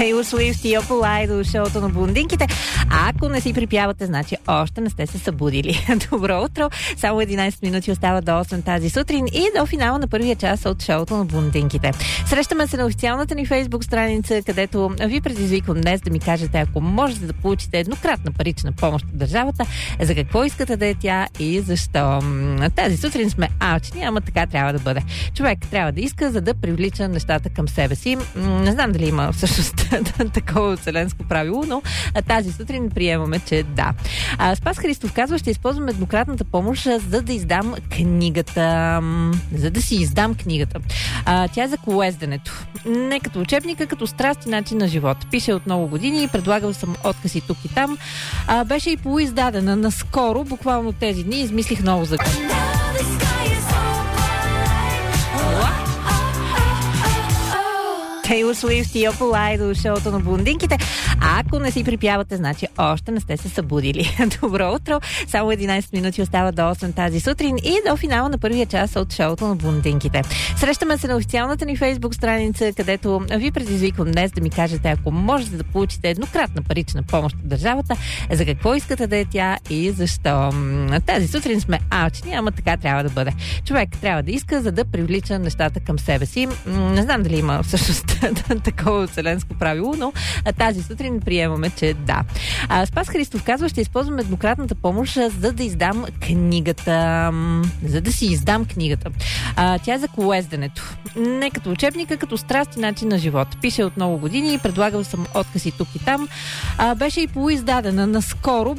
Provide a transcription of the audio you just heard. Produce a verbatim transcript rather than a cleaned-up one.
Taylor Swift и Opal Idol, шоуто на блондинките. А ако не си припявате, значи още не сте се събудили. Добро утро! Само единайсет минути остава до осем тази сутрин и до финала на първия час от шоуто на блондинките. Срещаме се на официалната ни фейсбук страница, където ви предизвиквам днес да ми кажете, ако можете да получите еднократна парична помощ от държавата, за какво искате да е тя и защо. Тази сутрин сме алчни, ама така трябва да бъде. Човек трябва да иска, за да привлича нещата към себе си. Не знам дали има всъщност такова вселенско правило, но тази сутрин приемаме, че да. А, Спас Христов казва, ще използвам еднократната помощ, за да издам книгата. За да си издам книгата. А, тя е за колоезденето. Не като учебника, като страст и начин на живот. Пише от много години, предлагал съм откази тук и там. А, беше и полуиздадена наскоро, буквално тези дни, измислих ново за Taylor Swift и Opal Idol, шоуто на блондинките. А ако не си припявате, значи още не сте се събудили. Добро утро! Само единайсет минути остава до осем тази сутрин и до финала на първия час от шоуто на блондинките. Срещаме се на официалната ни фейсбук страница, където ви предизвиквам днес да ми кажете, ако можете да получите еднократна парична помощ от държавата, за какво искате да е тя и защо. Тази сутрин сме алчни, ама така трябва да бъде. Човек трябва да иска, за да привлича нещата към себе си. Не знам дали има всъщност такова вселенско правило, но тази сутрин приемаме, че да. А, Спас Христов казва, ще използвам еднократната помощ, за да издам книгата. За да си издам книгата. А, тя е за колоезденето. Не като учебника, като страст и начин на живот. Пише от много години, предлагал съм откази тук и там. А, беше и полуиздадена наскоро,